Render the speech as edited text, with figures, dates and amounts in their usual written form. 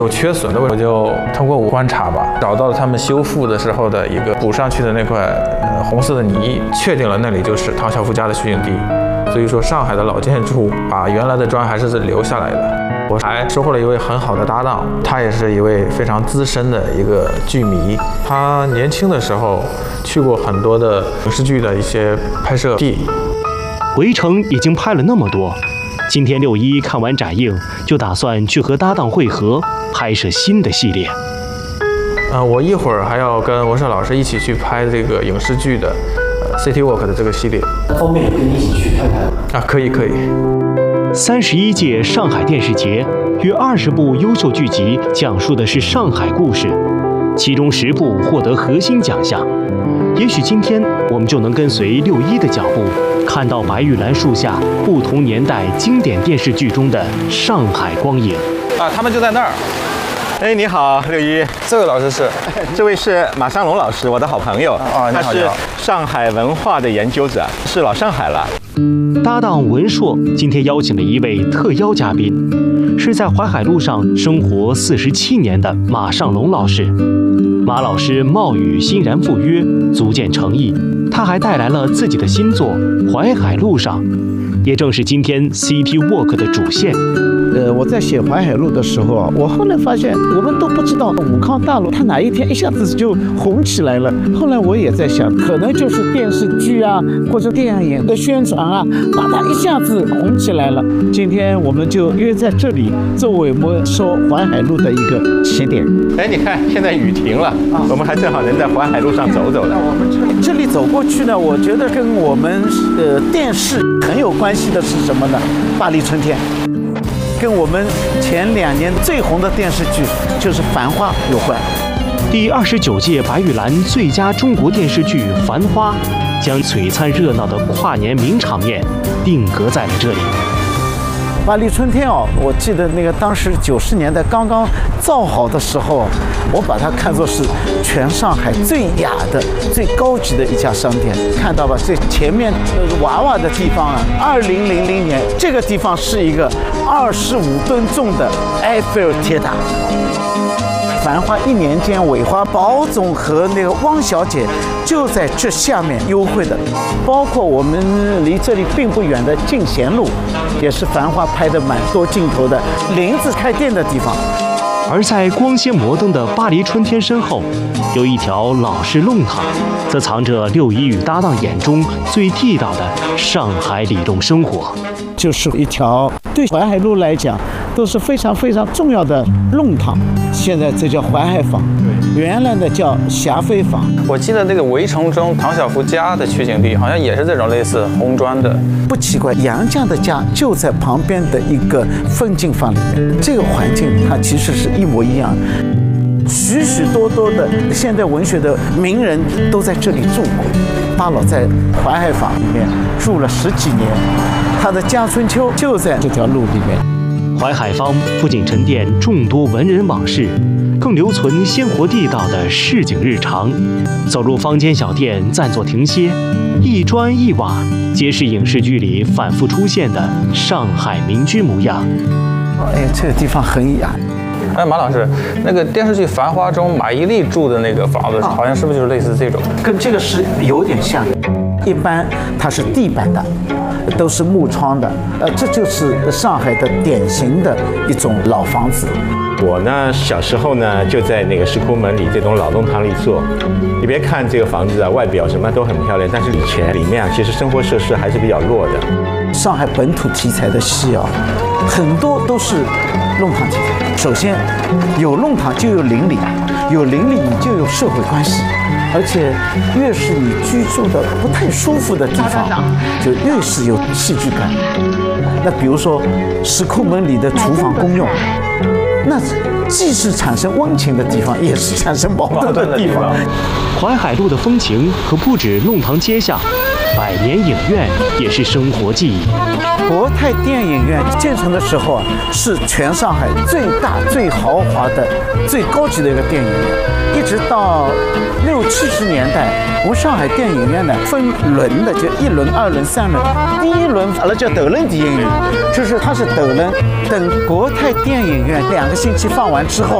有缺损的，我就通过观察吧，找到了他们修复的时候的一个补上去的那块红色的泥，确定了那里就是唐晓芙家的取景地。所以说，上海的老建筑把原来的砖还是留下来的。我还收获了一位很好的搭档，他也是一位非常资深的一个剧迷。他年轻的时候去过很多的影视剧的一些拍摄地。 围城已经拍了那么多，今天6·1看完展映，就打算去和搭档会合，拍摄新的系列。 我一会儿还要跟文胜老师一起去拍这个影视剧的City Walk 的这个系列。 方便跟你一起去看看？ 可以。 31届上海电视节约20部优秀剧集讲述的是上海故事，其中10部获得核心奖项。也许今天我们就能跟随6·1的脚步，看到白玉兰树下不同年代经典电视剧中的上海光影。 他们就在那儿。 哎，你好，6·1。 这位老师是？ 这位是马尚龙老师，我的好朋友。他是上海文化的研究者，是老上海了。 搭档文硕今天邀请了一位特邀嘉宾，是在淮海路上生活47年的马尚龙老师。马老师貌与欣然赴约，足见诚意。他还带来了自己的新作《淮海路上》，也正是今天 City Walk 的主线。 我在写淮海路的时候啊，我后来发现我们都不知道武康大楼它哪一天一下子就红起来了。后来我也在想，可能就是电视剧啊或者电影的宣传啊，把它一下子红起来了。今天我们就约在这里，作为我们说淮海路的一个起点。 哎，你看现在雨停了，我们还正好能在淮海路上走走的。 我们这里走过去呢，我觉得跟我们电视很有关系的是什么呢？巴黎春天。跟我们前2年最红的电视剧就是《繁花》有关。 第29届白玉兰最佳中国电视剧《繁花》将璀璨热闹的跨年名场面定格在了这里。 巴黎春天哦，我记得那个当时90年代刚刚造好的时候，我把它看作是全上海最雅的、最高级的一家商店。看到吧，这前面娃娃的地方啊，2000年这个地方是一个25吨重的埃菲尔铁塔。繁花1年间，韦花宝总和那个汪小姐就在这下面幽会的，包括我们离这里并不远的进贤路，也是繁花拍的蛮多镜头的林子开店的地方。 而在光鲜摩登的巴黎春天身后，有一条老式弄堂，则藏着6·1与搭档眼中最地道的上海里弄生活。 就是一条对淮海路来讲都是非常非常重要的弄堂，现在这叫淮海坊，原来的叫霞飞坊。 我记得那个《围城》中唐晓芙家的取景地好像也是这种类似红砖的。 不奇怪，杨绛的家就在旁边的一个风景坊里面，这个环境它其实是一模一样。许许多多的现代文学的名人都在这里住过。巴老在淮海坊里面住了10几年，他的家春秋就在这条路里面。 淮海坊不仅沉淀众多文人往事，更留存鲜活地道的市井日常。走入坊间小店，暂作停歇，一砖一瓦皆是影视剧里反复出现的上海民居模样。 哎，这个地方很雅。 哎，马老师，那个电视剧《繁花》中马伊琍住的那个房子，好像是不是就是类似这种？ 跟这个是有点像。一般它是地板的，都是木窗的，这就是上海的典型的一种老房子。 我呢，小时候呢就在那个石库门里这栋老弄堂里做。你别看这个房子啊，外表什么都很漂亮，但是以前里面啊，其实生活设施还是比较弱的。 上海本土题材的戏啊，很多都是弄堂题材。首先，有弄堂就有邻里，有邻里你就有社会关系，而且越是你居住的不太舒服的地方，就越是有戏剧感。那比如说石库门里的厨房公用，那既是产生温情的地方，也是产生矛盾的地方。 淮海路的风情可不止弄堂街巷，百年影院也是生活记忆。 国泰电影院建成的时候啊，是全上海最大、最豪华的、最高级的一个电影院。一直到60、70年代，我们上海电影院呢分轮的，就1轮、2轮、3轮。第一轮阿拉叫头轮电影院，就是它是头轮，等国泰电影院2个星期放完之后。